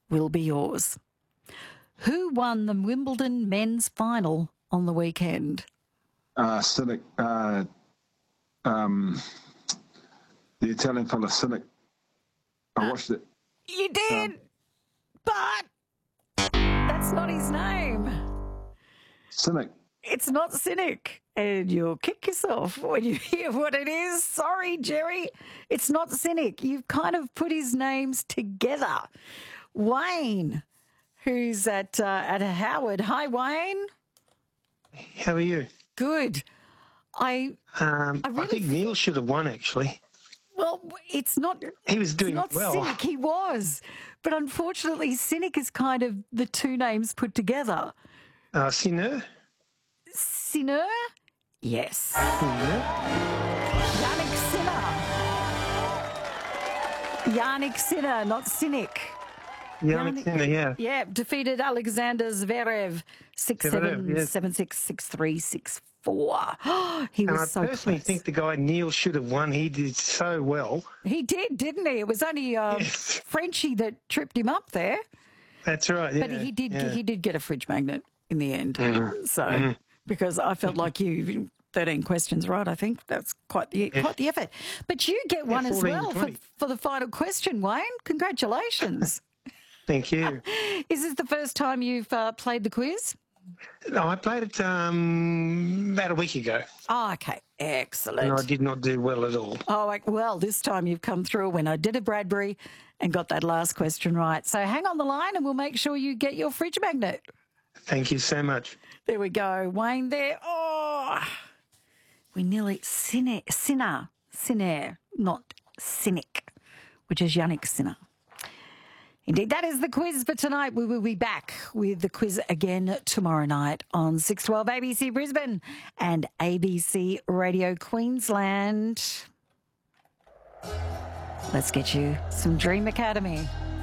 will be yours. Who won the Wimbledon men's final on the weekend? Cynic. The Italian fella, Cynic. I watched it. You did, but that's not his name. Cynic. It's not Cynic. And you'll kick yourself when you hear what it is. Sorry, Jerry. It's not Cynic. You've kind of put his names together. Wayne, who's at Howard. Hi, Wayne. How are you? Good. I think Neil should have won, actually. Well, it's not. He was doing it's not well. Cynic. He was, but unfortunately, Cynic is kind of the two names put together. Sinner? Sinner? Yes. Yannick Sinner, not Cynic. Yannick Sinner, yeah. Yeah, defeated Alexander Zverev 6-7, 7-6, 6-3, 6-4. He was so close. I personally think the guy Neil should have won. He did so well. He did, didn't he? It was only Frenchie that tripped him up there. That's right, yeah. But he did get a fridge magnet in the end. Mm-hmm. Because I felt like you 13 questions right, I think. That's quite the effort. But you get one as well for the final question, Wayne. Congratulations. Thank you. Is this the first time you've played the quiz? No, I played it about a week ago. Oh, okay. Excellent. And I did not do well at all. Oh, well, this time you've come through when I did a Bradbury and got that last question right. So hang on the line and we'll make sure you get your fridge magnet. Thank you so much. There we go. Wayne there. Oh, we nearly Sinner, not Cynic, which is Yannick Sinner. Indeed, that is the quiz for tonight. We will be back with the quiz again tomorrow night on 612 ABC Brisbane and ABC Radio Queensland. Let's get you some Dream Academy.